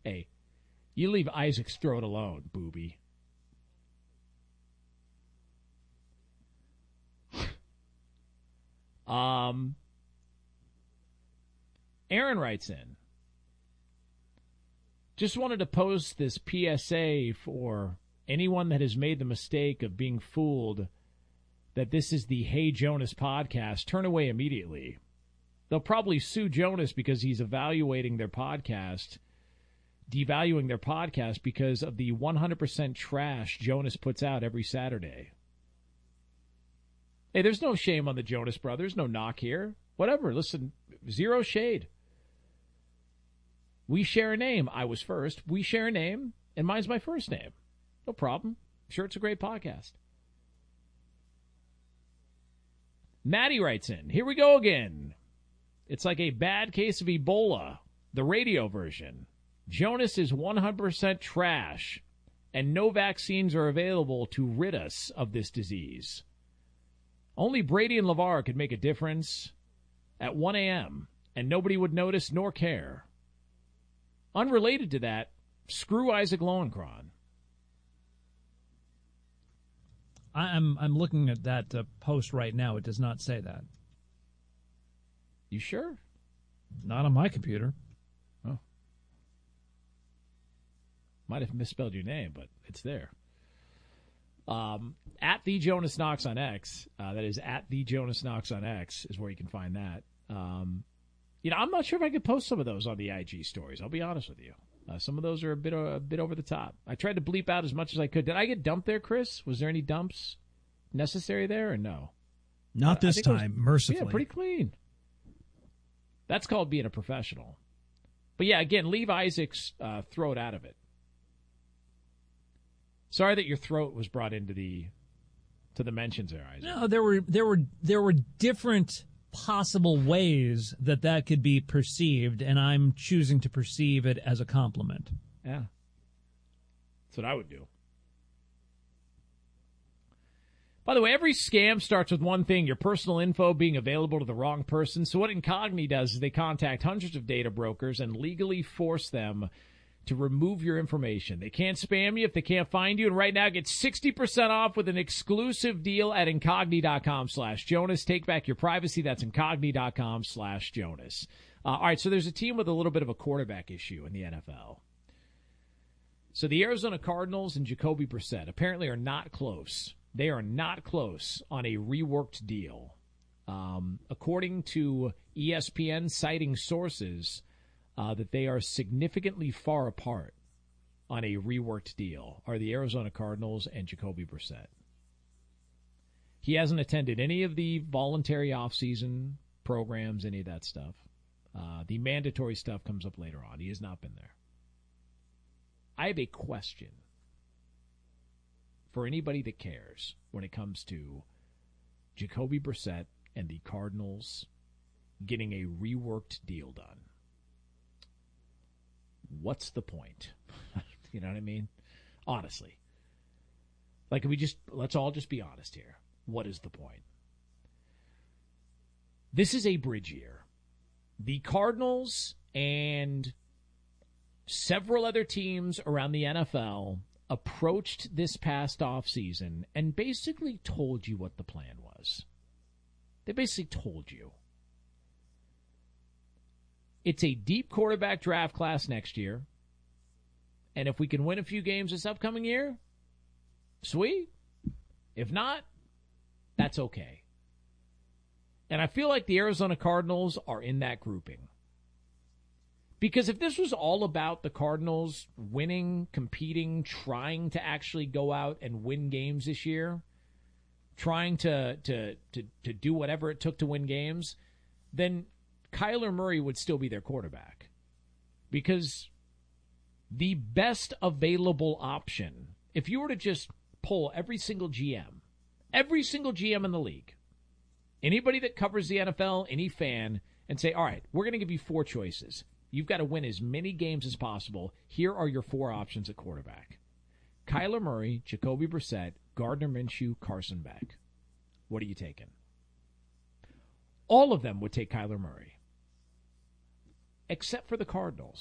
Hey, you leave Isaac's throat alone, booby. Aaron writes in, just wanted to post this PSA for anyone that has made the mistake of being fooled that this is the Hey Jonas podcast. Turn away immediately. They'll probably sue Jonas because he's devaluing their podcast because of the 100% trash Jonas puts out every Saturday. Hey, there's no shame on the Jonas Brothers. No knock here. Whatever. Listen, zero shade. We share a name. I was first. We share a name, and mine's my first name. No problem. I'm sure it's a great podcast. Maddie writes in, here we go again. It's like a bad case of Ebola, the radio version. Jonas is 100% trash, and no vaccines are available to rid us of this disease. Only Brady and LeVar could make a difference at 1 a.m., and nobody would notice nor care. Unrelated to that, screw Isaac Lowenkron. I'm looking at that post right now. It does not say that. You sure? Not on my computer. Oh. Might have misspelled your name, but it's there. At the Jonas Knox on X, that is at the Jonas Knox on X is where you can find that. I'm not sure if I could post some of those on the IG stories. I'll be honest with you. Some of those are a bit over the top. I tried to bleep out as much as I could. Did I get dumped there, Chris? Was there any dumps necessary there or no? Not this time, mercifully. Yeah, pretty clean. That's called being a professional. But yeah, again, leave Isaac's throat out of it. Sorry that your throat was brought into the mentions there, Isaac. No, there were different possible ways that could be perceived, and I'm choosing to perceive it as a compliment. Yeah. That's what I would do. By the way, every scam starts with one thing, your personal info being available to the wrong person. So what Incogni does is they contact hundreds of data brokers and legally force them to remove your information. They can't spam you if they can't find you. And right now, get 60% off with an exclusive deal at Incogni.com/Jonas. Take back your privacy. That's Incogni.com/Jonas. All right, so there's a team with a little bit of a quarterback issue in the NFL. So the Arizona Cardinals and Jacoby Brissett apparently are not close. They are not close on a reworked deal. According to ESPN citing sources, that they are significantly far apart on a reworked deal are the Arizona Cardinals and Jacoby Brissett. He hasn't attended any of the voluntary offseason programs, any of that stuff. The mandatory stuff comes up later on. He has not been there. I have a question for anybody that cares when it comes to Jacoby Brissett and the Cardinals getting a reworked deal done. What's the point? You know what I mean? Honestly. Like, let's all just be honest here. What is the point? This is a bridge year. The Cardinals and several other teams around the NFL approached this past offseason and basically told you what the plan was. They basically told you. It's a deep quarterback draft class next year. And if we can win a few games this upcoming year, sweet. If not, that's okay. And I feel like the Arizona Cardinals are in that grouping. Because if this was all about the Cardinals winning, competing, trying to actually go out and win games this year, trying to do whatever it took to win games, then Kyler Murray would still be their quarterback. Because the best available option, if you were to just poll every single GM in the league, anybody that covers the NFL, any fan, and say, all right, we're going to give you 4 choices. You've got to win as many games as possible. Here are your 4 options at quarterback. Kyler Murray, Jacoby Brissett, Gardner Minshew, Carson Beck. What are you taking? All of them would take Kyler Murray. Except for the Cardinals.